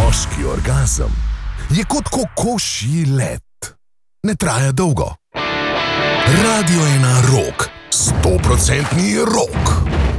Moški orgazem je kot kokošji let. Ne traja dolgo. Radio 1 Rock, 100% rock.